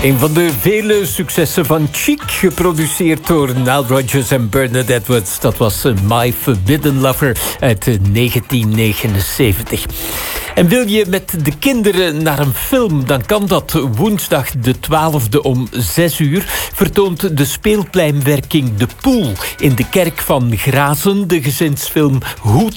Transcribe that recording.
Een van de vele successen van Chic, geproduceerd door Nile Rodgers en Bernard Edwards. Dat was My Forbidden Lover uit 1979. En wil je met de kinderen naar een film, dan kan dat. Woensdag de 12e om 6:00 vertoont de speelpleinwerking De Poel in de kerk van Grazen de gezinsfilm Hoe